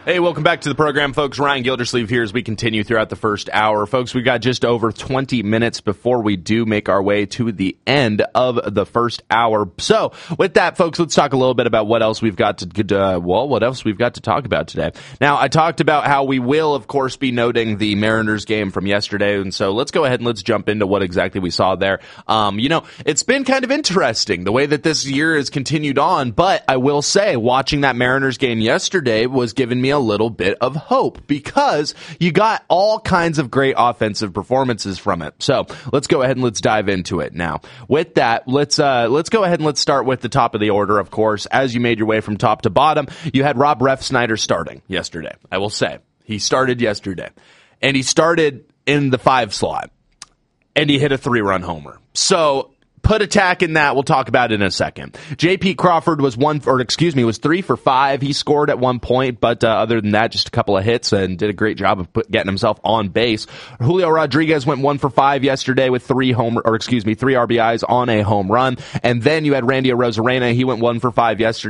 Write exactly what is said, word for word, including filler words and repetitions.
Hey, welcome back to the program, folks. Ryan Gildersleeve here as we continue throughout the first hour. Folks, we got just over twenty minutes before we do make our way to the end of the first hour. So, with that, folks, let's talk a little bit about what else we've got to, uh, well, what else we've got to talk about today. Now, I talked about how we will, of course, be noting the Mariners game from yesterday, and so let's go ahead and let's jump into what exactly we saw there. Um, you know, it's been kind of interesting the way that this year has continued on, but I will say, watching that Mariners game yesterday was giving me a little bit of hope because you got all kinds of great offensive performances from it. So let's go ahead and let's dive into it now. With that, let's uh, let's go ahead and let's start with the top of the order. Of course, as you made your way from top to bottom, you had Rob Refsnyder starting yesterday. I will say he started yesterday, and he started in the five slot, and he hit a three-run homer. So put attack in that. We'll talk about it in a second. J P Crawford was one, or excuse me, was three for five. He scored at one point, but uh, other than that, just a couple of hits and did a great job of put, getting himself on base. Julio Rodriguez went one for five yesterday with three home, or excuse me, three R B Is on a home run. And then you had Randy Arozarena. He went one for five yesterday.